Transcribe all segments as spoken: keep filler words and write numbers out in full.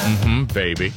Mm-hmm, baby.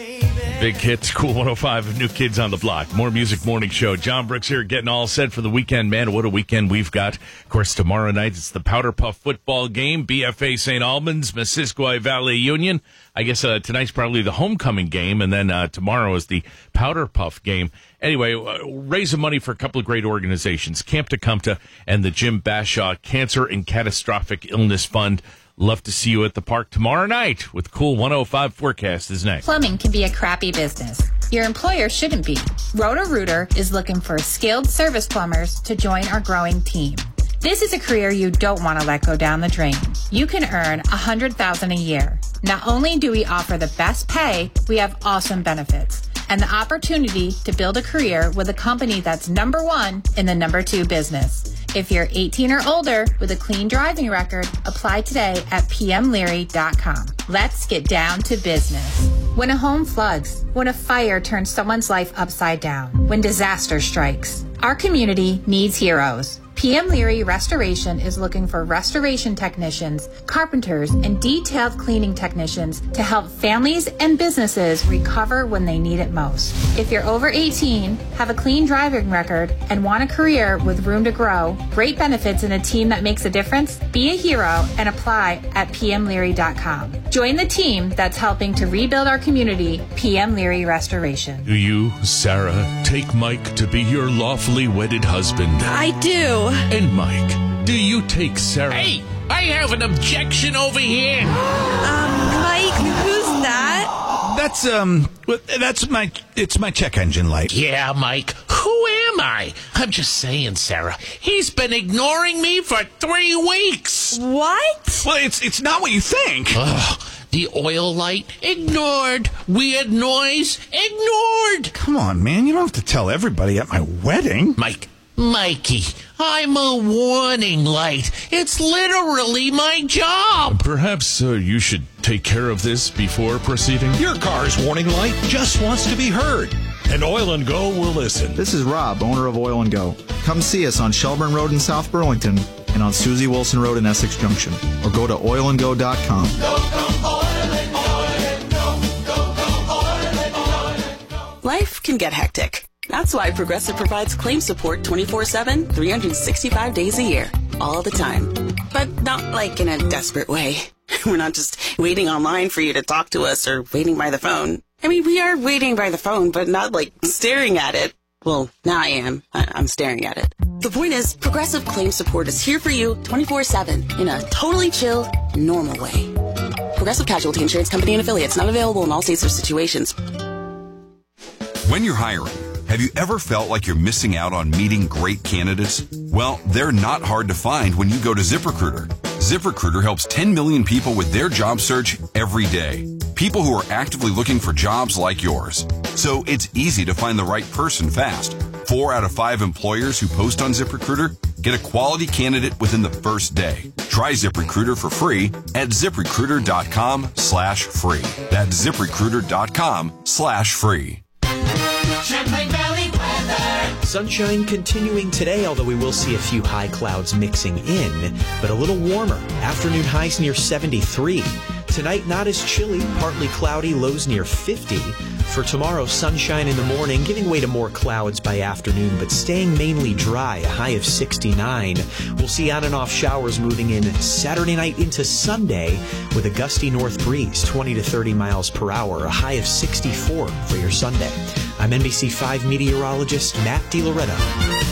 Big hits, Cool one oh five, New Kids on the Block. More Music Morning Show. John Brooks here, getting all set for the weekend. Man, what a weekend we've got. Of course, tomorrow night, it's the Powder Puff football game. B F A Saint Albans, Missisquoi Valley Union. I guess uh, tonight's probably the homecoming game, and then uh, tomorrow is the Powder Puff game. Anyway, uh, raising money for a couple of great organizations, Camp Tecumseh and the Jim Bashaw Cancer and Catastrophic Illness Fund. Love to see you at the park tomorrow night with Cool one oh five forecast is next. Plumbing can be a crappy business. Your employer shouldn't be. Roto-Rooter is looking for skilled service plumbers to join our growing team. This is a career you don't want to let go down the drain. You can earn one hundred thousand dollars a year. Not only do we offer the best pay, we have awesome benefits and the opportunity to build a career with a company that's number one in the number two business. If you're eighteen or older with a clean driving record, apply today at p m leary dot com. Let's get down to business. When a home floods, when a fire turns someone's life upside down, when disaster strikes, our community needs heroes. P M Leary Restoration is looking for restoration technicians, carpenters, and detailed cleaning technicians to help families and businesses recover when they need it most. If you're over eighteen, have a clean driving record, and want a career with room to grow, great benefits, and a team that makes a difference, be a hero and apply at p m leary dot com. Join the team that's helping to rebuild our community, P M Leary Restoration. Do you, Sarah, take Mike to be your lawfully wedded husband? I do. And Mike, do you take Sarah? Hey, I have an objection over here. um, Mike, who's that? That's, um, that's my, it's my check engine light. Yeah, Mike, who am I? I'm just saying, Sarah. He's been ignoring me for three weeks. What? Well, it's, it's not what you think. Ugh. The oil light, ignored. Weird noise, ignored. Come on, man. You don't have to tell everybody at my wedding. Mike, Mikey, I'm a warning light. It's literally my job. Perhaps uh, you should take care of this before proceeding. Your car's warning light just wants to be heard. And Oil and Go will listen. This is Rob, owner of Oil and Go. Come see us on Shelburne Road in South Burlington and on Susie Wilson Road in Essex Junction. Or go to oil and go dot com. Go, go, oil and, oil and go. Go, go, oil and, oil and go. Life can get hectic. That's why Progressive provides claim support twenty-four seven, three hundred sixty-five days a year, all the time. But not like in a desperate way. We're not just waiting online for you to talk to us or waiting by the phone. I mean, we are waiting by the phone, but not like staring at it. Well, now I am. I- I'm staring at it. The point is, Progressive Claim Support is here for you twenty-four seven in a totally chill, normal way. Progressive Casualty Insurance Company and Affiliates, not available in all states or situations. When you're hiring, have you ever felt like you're missing out on meeting great candidates? Well, they're not hard to find when you go to ZipRecruiter. ZipRecruiter helps ten million people with their job search every day. People who are actively looking for jobs like yours. So it's easy to find the right person fast. Four out of five employers who post on ZipRecruiter get a quality candidate within the first day. Try ZipRecruiter for free at ZipRecruiter.com slash free. That's ZipRecruiter.com slash free. Champlain Valley weather. Sunshine continuing today, although we will see a few high clouds mixing in, but a little warmer. Afternoon highs near seventy-three. Tonight, not as chilly, partly cloudy, lows near fifty. For tomorrow, sunshine in the morning, giving way to more clouds by afternoon, but staying mainly dry, a high of sixty-nine. We'll see on and off showers moving in Saturday night into Sunday with a gusty north breeze, twenty to thirty miles per hour, a high of sixty-four for your Sunday. I'm N B C five meteorologist Matt DiLoretto.